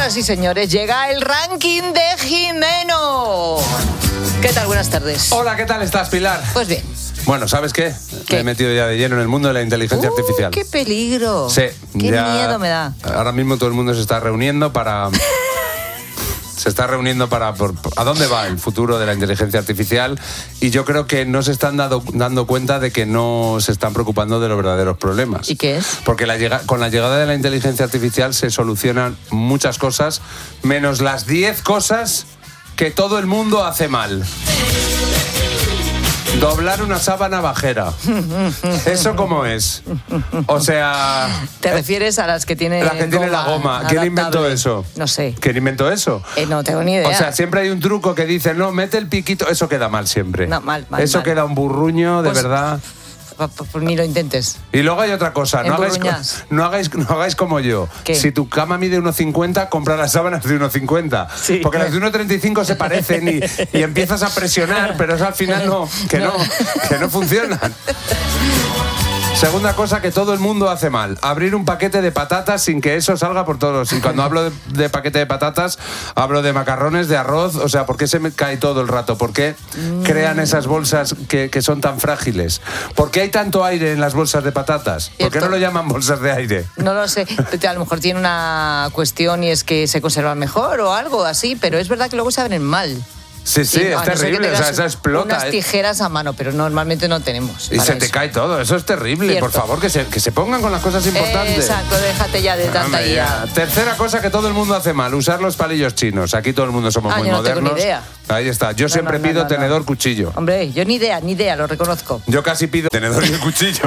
Señoras y señores, llega el ranking de Jimeno. ¿Qué tal? Buenas tardes. Hola, ¿qué tal estás, Pilar? Pues bien. Bueno, ¿sabes qué? ¿Qué? Me he metido ya de lleno en el mundo de la inteligencia artificial. ¡Qué peligro! Sí. ¡Qué miedo me da! Ahora mismo todo el mundo se está reuniendo para... ¿A dónde va el futuro de la inteligencia artificial? Y yo creo que no se están dando cuenta de que no se están preocupando de los verdaderos problemas. ¿Y qué es? Porque con la llegada de la inteligencia artificial se solucionan muchas cosas, menos las 10 cosas que todo el mundo hace mal. Doblar una sábana bajera. ¿Eso cómo es? O sea... ¿Te refieres a las que tiene la que tiene la goma? ¿Quién inventó eso? No sé. ¿Quién inventó eso? No tengo ni idea. O sea, siempre hay un truco que dice, no, mete el piquito. Eso queda mal siempre. No, mal. Eso queda un burruño, de verdad. Pues ni lo intentes. Y luego hay otra cosa, no hagáis como yo. ¿Qué? Si tu cama mide 1,50, compra las sábanas de 1,50. Sí. Porque las de 1,35 se parecen y empiezas a presionar, pero eso al final no funcionan. Segunda cosa que todo el mundo hace mal, abrir un paquete de patatas sin que eso salga por todos. Y cuando hablo de paquete de patatas, hablo de macarrones, de arroz. O sea, ¿por qué se me cae todo el rato? ¿Por qué crean esas bolsas que son tan frágiles? ¿Por qué hay tanto aire en las bolsas de patatas? ¿Por qué no lo llaman bolsas de aire? No lo sé. A lo mejor tiene una cuestión y es que se conservan mejor o algo así, pero es verdad que luego se abren mal. Sí, es terrible, o sea, eso explota. Unas tijeras a mano, pero normalmente no tenemos. Y se te cae todo, eso es terrible. Cierto. Por favor, que se pongan con las cosas importantes. Exacto, déjate ya de tanta IA. Tercera cosa que todo el mundo hace mal, usar los palillos chinos. Aquí todo el mundo somos muy yo no modernos. tengo ni idea. Ahí está, yo siempre pido tenedor, cuchillo. Hombre, yo ni idea, lo reconozco. Yo casi pido tenedor y cuchillo.